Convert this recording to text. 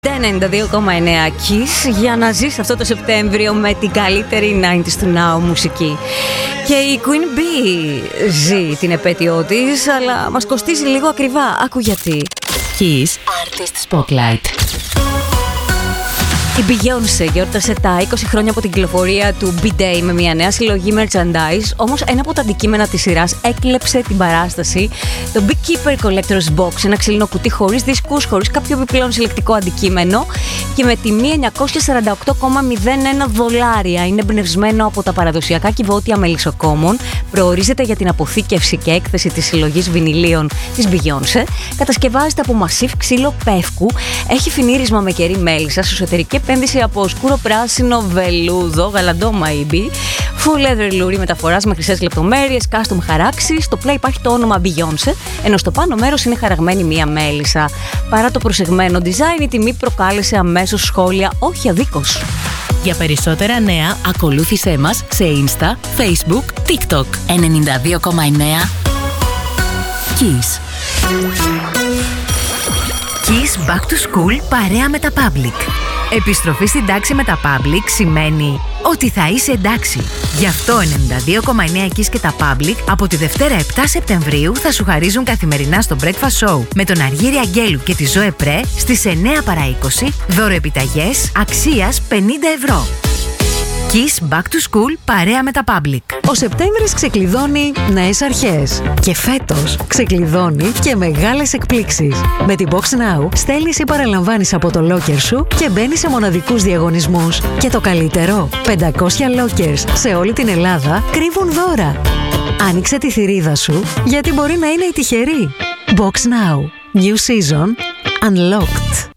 92,9 Kiss για να ζεις αυτό το Σεπτέμβριο με την καλύτερη 90s του Now μουσική. Και η Queen Bee ζει την επέτειό της, αλλά μας κοστίζει λίγο ακριβά. Άκου γιατί. Kiss Artist Spotlight. Η Beyoncé γιόρτασε τα 20 χρόνια από την κυκλοφορία του B-Day με μια νέα συλλογή merchandise, όμως ένα από τα αντικείμενα της σειράς έκλεψε την παράσταση, το Beekeeper Collector's Box, ένα ξύλινο κουτί χωρίς δίσκους, χωρίς κάποιο επιπλέον συλλεκτικό αντικείμενο και με τιμή $948,01. Είναι εμπνευσμένο από τα παραδοσιακά κυβότια μελισσοκόμων, προορίζεται για την αποθήκευση και έκθεση της συλλογής βινιλίων της Beyoncé, κατασκευάζεται από μασίφ ξύλο πεύκου, έχει φινίρισμα με κερί μέλισσας, εσωτερική επένδυση από σκούρο πράσινο βελούδο, γαλαντό μαϊμπή, full leather λουρί μεταφοράς με χρυσές λεπτομέρειες, custom χαράξεις. Στο πλάι υπάρχει το όνομα Beyoncé, ενώ στο πάνω μέρος είναι χαραγμένη μία μέλισσα. Παρά το προσεγμένο design, η τιμή προκάλεσε αμέσως σχόλια, όχι αδίκως. Για περισσότερα νέα, ακολούθησέ μας σε Insta, Facebook, TikTok. 92,9 Kiss. Kiss Back to School παρέα με τα Public. Επιστροφή στην τάξη με τα Public σημαίνει ότι θα είσαι εντάξει. Γι' αυτό 92,9 Kiss και τα Public από τη Δευτέρα 7 Σεπτεμβρίου θα σου χαρίζουν καθημερινά στο Breakfast Show με τον Αργύρη Αγγέλου και τη Ζωέ Πρέ στις 9 παρά 20 δώροεπιταγές αξίας 50€. Kiss Back to School παρέα με τα Public. Ο Σεπτέμβρης ξεκλειδώνει νέες αρχές. Και φέτος ξεκλειδώνει και μεγάλες εκπλήξεις. Με την Box Now στέλνεις ή παραλαμβάνεις από το locker σου και μπαίνεις σε μοναδικούς διαγωνισμούς. Και το καλύτερο, 500 lockers σε όλη την Ελλάδα κρύβουν δώρα. Άνοιξε τη θηρίδα σου, γιατί μπορεί να είναι η τυχερή. Box Now. New Season Unlocked.